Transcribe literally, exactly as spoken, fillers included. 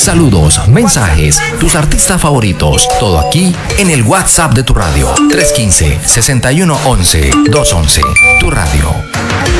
Saludos, mensajes, tus artistas favoritos, todo aquí en el WhatsApp de tu radio. tres uno cinco, seis uno uno uno, dos uno uno. Tu radio.